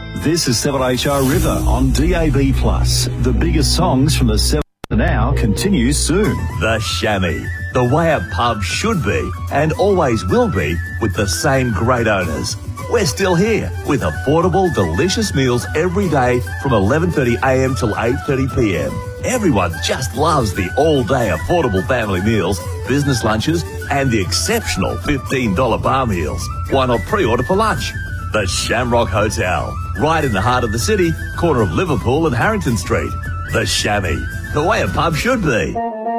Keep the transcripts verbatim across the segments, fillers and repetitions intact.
This is seven H O River on D A B plus. The biggest songs from the seven now continues soon. The Chamois, the way a pub should be and always will be, with the same great owners. We're still here with affordable, delicious meals every day from eleven thirty a m till eight thirty p m. Everyone just loves the all-day affordable family meals, business lunches and the exceptional fifteen dollars bar meals. Why not pre-order for lunch? The Shamrock Hotel, right in the heart of the city, corner of Liverpool and Harrington Street. The Chamois, the way a pub should be.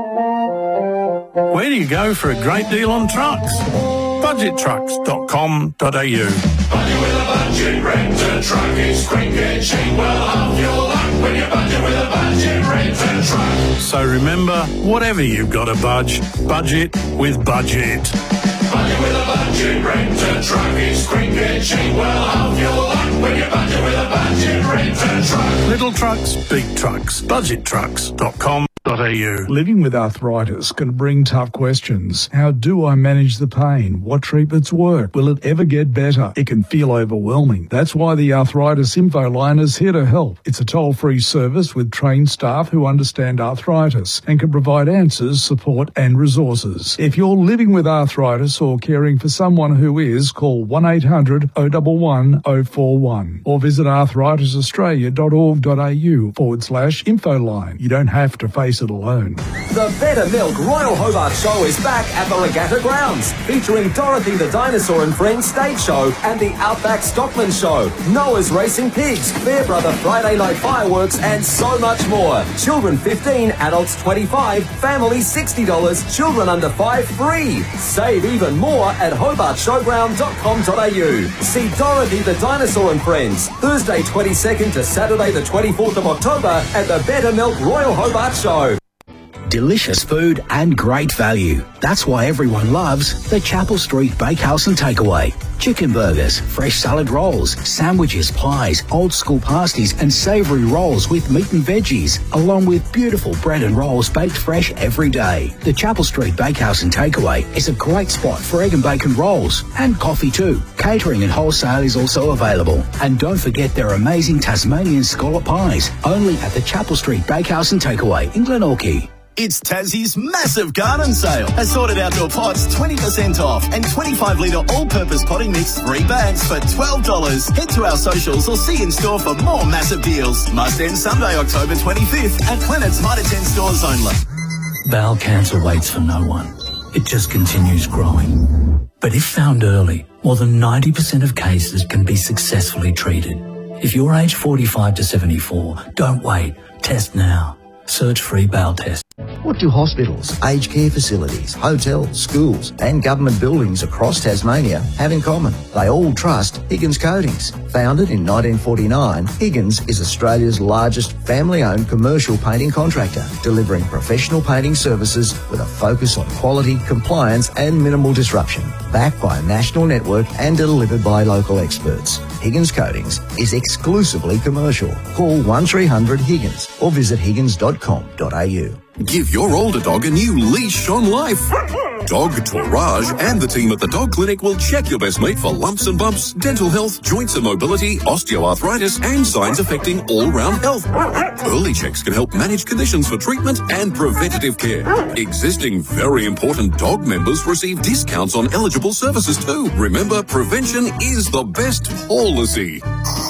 Where do you go for a great deal on trucks? budget trucks dot com dot a u. Budget with a budget, rent a truck. It's quick and cheap, well half your luck when you budget with a budget, rent a truck. So remember, whatever you've got to budge, budget with Budget. Budget with a budget, rent a truck. It's quick and cheap, well half your luck when you budget with a budget, rent a truck. Little trucks, big trucks, budget trucks dot com dot a u. Living with arthritis can bring tough questions. How do I manage the pain? What treatments work? Will it ever get better? It can feel overwhelming. That's why the Arthritis Info Line is here to help. It's a toll-free service with trained staff who understand arthritis and can provide answers, support and resources. If you're living with arthritis or caring for someone who is, call one eight hundred oh one one oh four one or visit arthritis australia dot org dot a u forward slash info line. You don't have to face it alone. The Better Milk Royal Hobart Show is back at the Regatta Grounds, featuring Dorothy the Dinosaur and Friends stage show and the Outback Stockman Show, Noah's Racing Pigs, Fairbrother Friday Night Fireworks and so much more. Children fifteen, adults twenty-five, family sixty dollars, children under five free. Save even more at hobart showground dot com dot a u. See Dorothy the Dinosaur and Friends, Thursday twenty-second to Saturday the twenty-fourth of October at the Better Milk Royal Hobart Show. Delicious food and great value. That's why everyone loves the Chapel Street Bakehouse and Takeaway. Chicken burgers, fresh salad rolls, sandwiches, pies, old school pasties and savoury rolls with meat and veggies, along with beautiful bread and rolls baked fresh every day. The Chapel Street Bakehouse and Takeaway is a great spot for egg and bacon rolls and coffee too. Catering and wholesale is also available. And don't forget their amazing Tasmanian scallop pies, only at the Chapel Street Bakehouse and Takeaway in Glenorchy. It's Tassie's massive garden sale. Assorted outdoor pots, twenty percent off. And twenty-five litre all-purpose potting mix, three bags for twelve dollars. Head to our socials or see in store for more massive deals. Must end Sunday, October twenty-fifth at Planet's Mitre ten stores only. Bowel cancer waits for no one. It just continues growing. But if found early, more than ninety percent of cases can be successfully treated. If you're age forty-five to seventy-four, don't wait. Test now. Search free bowel test. What do hospitals, aged care facilities, hotels, schools and government buildings across Tasmania have in common? They all trust Higgins Coatings. Founded in nineteen forty-nine, Higgins is Australia's largest family-owned commercial painting contractor, delivering professional painting services with a focus on quality, compliance and minimal disruption. Backed by a national network and delivered by local experts. Higgins Coatings is exclusively commercial. Call one three hundred Higgins or visit higgins dot com dot a u. Give your older dog a new leash on life. Dog Tourage and the team at the Dog Clinic will check your best mate for lumps and bumps, dental health, joints and mobility, osteoarthritis and signs affecting all-round health. Early checks can help manage conditions for treatment and preventative care. Existing very important dog members receive discounts on eligible services too. Remember, prevention is the best policy.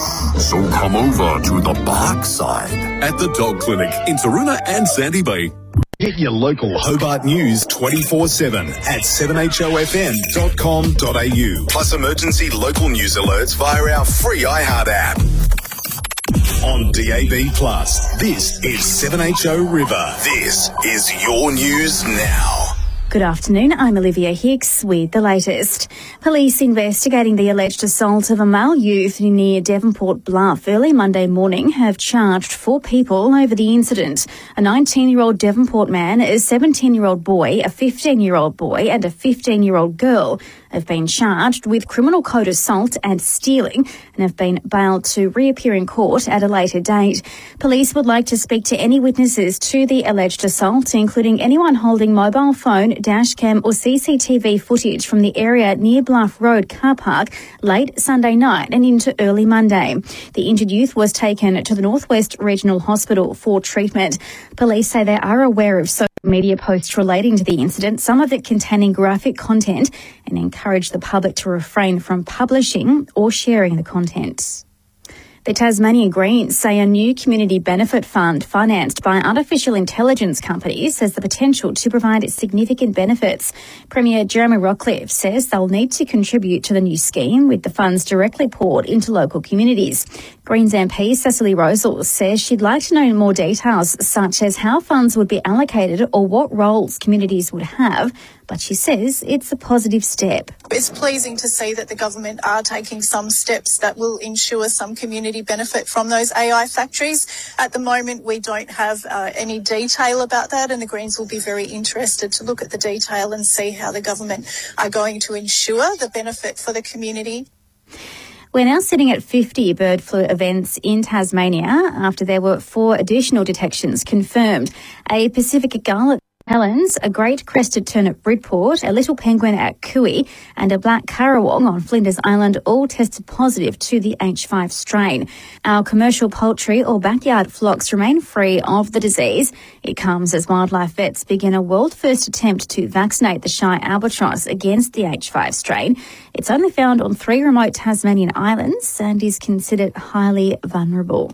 So come over to the Bark side at the Dog Clinic in Taroona and Sandy Bay. Get your local Hobart news twenty-four seven at seven h o f m dot com dot a u. Plus emergency local news alerts via our free iHeart app. On D A B plus, this is seven H O River. This is your news now. Good afternoon, I'm Olivia Hicks with the latest. Police investigating the alleged assault of a male youth near Devonport Bluff early Monday morning have charged four people over the incident. A nineteen-year-old Devonport man, a seventeen-year-old boy, a fifteen-year-old boy and a fifteen-year-old girl. have been charged with criminal code assault and stealing and have been bailed to reappear in court at a later date. Police would like to speak to any witnesses to the alleged assault, including anyone holding mobile phone, dash cam or C C T V footage from the area near Bluff Road car park late Sunday night and into early Monday. The injured youth was taken to the Northwest Regional Hospital for treatment. Police say they are aware of social media posts relating to the incident, some of it containing graphic content, and encourage the public to refrain from publishing or sharing the content. The Tasmanian Greens say a new community benefit fund financed by artificial intelligence companies has the potential to provide significant benefits. Premier Jeremy Rockcliffe says they'll need to contribute to the new scheme, with the funds directly poured into local communities. Greens M P Cecily Rosal says she'd like to know more details, such as how funds would be allocated or what roles communities would have, but she says it's a positive step. It's pleasing to see that the government are taking some steps that will ensure some community benefit from those A I factories. At the moment, we don't have uh, any detail about that, and the Greens will be very interested to look at the detail and see how the government are going to ensure the benefit for the community. We're now sitting at fifty bird flu events in Tasmania after there were four additional detections confirmed. A Pacific gull at Helens, a great crested tern at Bridport, a little penguin at Cooey and a black currawong on Flinders Island all tested positive to the H five strain. Our commercial poultry or backyard flocks remain free of the disease. It comes as wildlife vets begin a world-first attempt to vaccinate the shy albatross against the H five strain. It's only found on three remote Tasmanian islands and is considered highly vulnerable.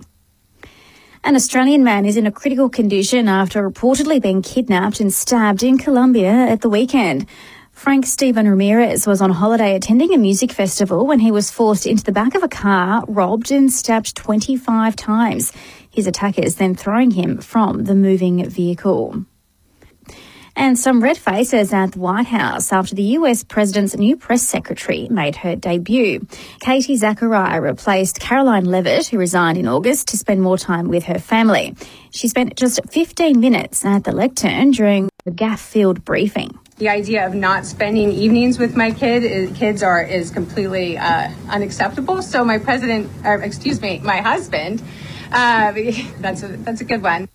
An Australian man is in a critical condition after reportedly being kidnapped and stabbed in Colombia at the weekend. Frank Steven Ramirez was on holiday attending a music festival when he was forced into the back of a car, robbed and stabbed twenty-five times. His attackers then throwing him from the moving vehicle. And some red faces at the White House after the U S president's new press secretary made her debut. Katie Zachariah replaced Caroline Levitt, who resigned in August to spend more time with her family. She spent just fifteen minutes at the lectern during the gaffe-filled briefing. The idea of not spending evenings with my kid, is, kids are is completely uh, unacceptable. So my president, or excuse me, my husband, uh, that's a, that's a good one.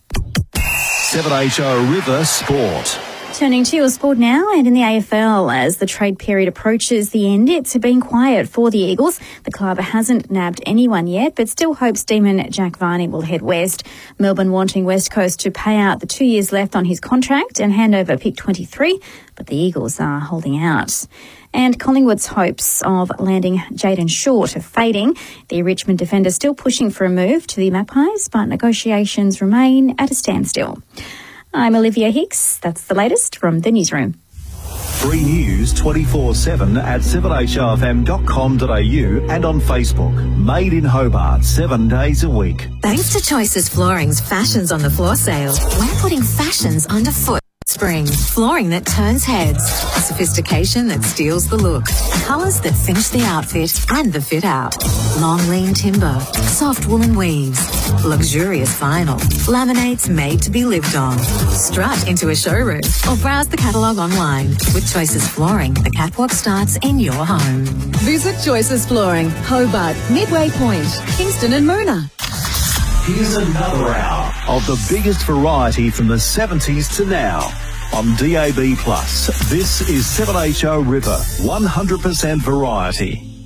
seven H O River Sport. Turning to your sport now, and in the A F L, as the trade period approaches the end, it's been quiet for the Eagles. The club hasn't nabbed anyone yet, but still hopes Demon Jack Varney will head west. Melbourne wanting West Coast to pay out the two years left on his contract and hand over pick twenty-three, but the Eagles are holding out. And Collingwood's hopes of landing Jayden Short are fading. The Richmond defender still pushing for a move to the Magpies, but negotiations remain at a standstill. I'm Olivia Hicks. That's the latest from the newsroom. Free news twenty-four seven at seven H O F M dot com dot A U and on Facebook. Made in Hobart, seven days a week. Thanks to Choices Flooring's Fashions on the Floor sale, we're putting fashions underfoot. Spring, flooring that turns heads, sophistication that steals the look, colours that finish the outfit and the fit out. Long lean timber, soft woolen weaves, luxurious vinyl, laminates made to be lived on. Strut into a showroom or browse the catalogue online. With Choices Flooring, the catwalk starts in your home. Visit Choices Flooring, Hobart, Midway Point, Kingston and Moona. Here's another hour of the biggest variety from the seventies to now on D A B plus. This is seven H O River, one hundred percent variety.